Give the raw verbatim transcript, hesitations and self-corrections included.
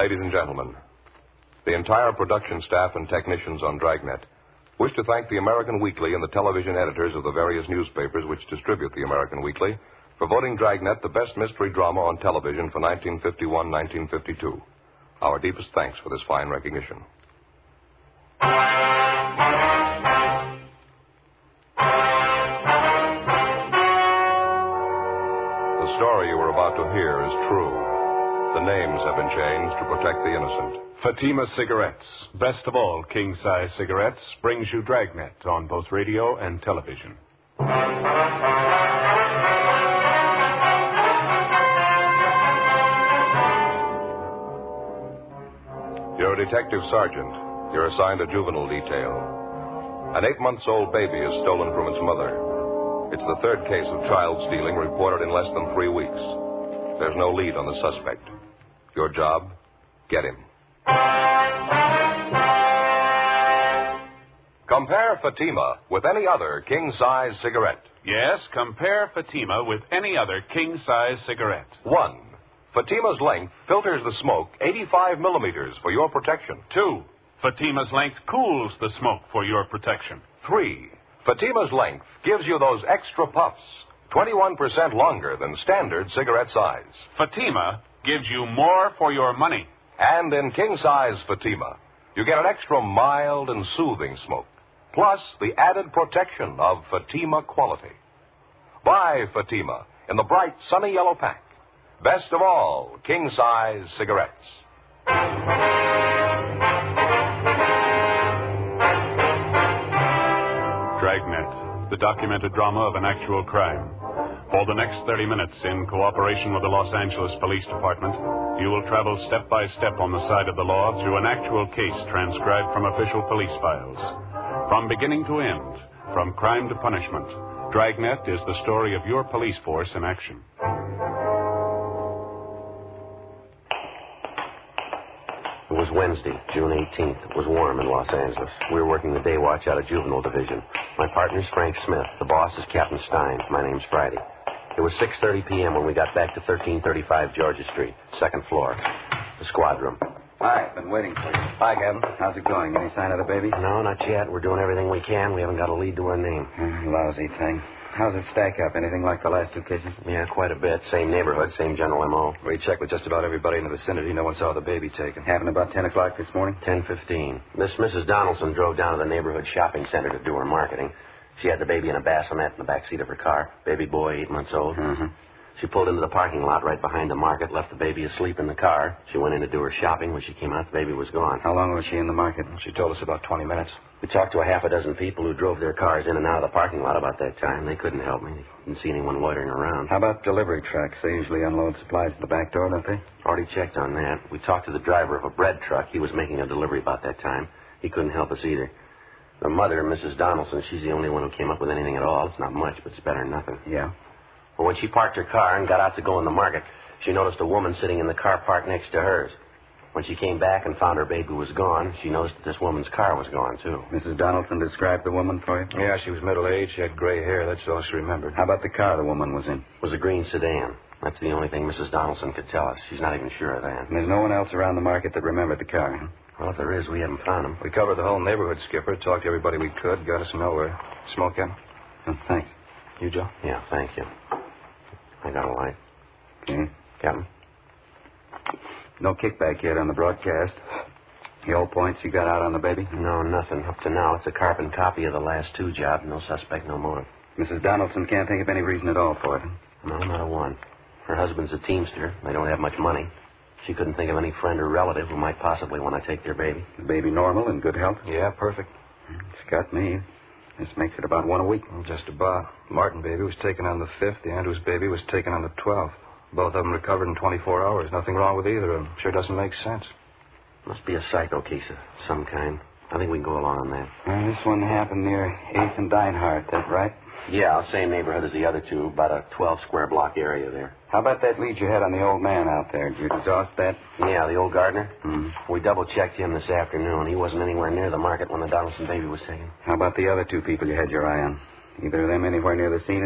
Ladies and gentlemen, the entire production staff and technicians on Dragnet wish to thank the American Weekly and the television editors of the various newspapers which distribute the American Weekly for voting Dragnet the best mystery drama on television for nineteen fifty-one to nineteen fifty-two. Our deepest thanks for this fine recognition. The story you are about to hear is true. The names have been changed to protect the innocent. Fatima Cigarettes, best of all king-size cigarettes, brings you Dragnet on both radio and television. You're a detective sergeant. You're assigned a juvenile detail. An eight-month-old baby is stolen from its mother. It's the third case of child stealing reported in less than three weeks. There's no lead on the suspect. Your job, get him. Compare Fatima with any other king-size cigarette. Yes, compare Fatima with any other king-size cigarette. One, Fatima's length filters the smoke eighty-five millimeters for your protection. Two, Fatima's length cools the smoke for your protection. Three, Fatima's length gives you those extra puffs, twenty-one percent longer than standard cigarette size. Fatima gives you more for your money. And in king-size Fatima, you get an extra mild and soothing smoke, plus the added protection of Fatima quality. Buy Fatima in the bright, sunny yellow pack. Best of all, king-size cigarettes. Dragnet, the documented drama of an actual crime. For the next thirty minutes, in cooperation with the Los Angeles Police Department, you will travel step by step on the side of the law through an actual case transcribed from official police files. From beginning to end, from crime to punishment, Dragnet is the story of your police force in action. It was Wednesday, June eighteenth. It was warm in Los Angeles. We were working the day watch out of Juvenile Division. My partner's Frank Smith. The boss is Captain Stein. My name's Friday. It was six thirty p.m. when we got back to thirteen thirty-five Georgia Street, second floor, the squad room. Hi, been waiting for you. Hi, Captain. How's it going? Any sign of the baby? No, not yet. We're doing everything we can. We haven't got a lead to her name. Mm, lousy thing. How's it stack up? Anything like the last two cases? Yeah, quite a bit. Same neighborhood, same general M O. We checked with just about everybody in the vicinity. No one saw the baby taken. Happened about ten o'clock this morning? ten fifteen. This Missus Donaldson drove down to the neighborhood shopping center to do her marketing. She had the baby in a bassinet in the back seat of her car. Baby boy, eight months old. Mm-hmm. She pulled into the parking lot right behind the market, left the baby asleep in the car. She went in to do her shopping. When she came out, the baby was gone. How long was she in the market? She told us about twenty minutes. We talked to a half a dozen people who drove their cars in and out of the parking lot about that time. They couldn't help me. They didn't see anyone loitering around. How about delivery trucks? They usually unload supplies at the back door, don't they? Already checked on that. We talked to the driver of a bread truck. He was making a delivery about that time. He couldn't help us either. The mother, Missus Donaldson, she's the only one who came up with anything at all. It's not much, but it's better than nothing. Yeah? Well, when she parked her car and got out to go in the market, she noticed a woman sitting in the car parked next to hers. When she came back and found her baby was gone, she noticed that this woman's car was gone, too. Missus Donaldson described the woman for you? Yeah, she was middle-aged. She had gray hair. That's all she remembered. How about the car the woman was in? It was a green sedan. That's the only thing Missus Donaldson could tell us. She's not even sure of that. And there's no one else around the market that remembered the car, huh? Well, if there is, we haven't found him. We covered the whole neighborhood, Skipper. Talked to everybody we could. Got us nowhere. Smoke, Captain? Oh, thanks. You, Joe? Yeah, thank you. I got a light. Okay. Captain? No kickback yet on the broadcast. The old points you got out on the baby? No, nothing. Up to now, it's a carbon copy of the last two jobs. No suspect, no motive. Missus Donaldson can't think of any reason at all for it. No, not a one. Her husband's a teamster. They don't have much money. She couldn't think of any friend or relative who might possibly want to take their baby. The baby normal and good health? Yeah, perfect. It's got me. This makes it about one a week. Well, just about. Martin baby was taken on the fifth. The Andrews baby was taken on the twelfth. Both of them recovered in twenty-four hours. Nothing wrong with either of them. Sure doesn't make sense. Must be a psycho case of some kind. I think we can go along on that. Well, this one happened near eighth and Dinehart, that right? Yeah, same neighborhood as the other two. About a twelve square block area there. How about that lead you had on the old man out there? Did you exhaust that? Yeah, the old gardener? Mm-hmm. We double-checked him this afternoon. He wasn't anywhere near the market when the Donaldson baby was taken. How about the other two people you had your eye on? Either of them anywhere near the scene?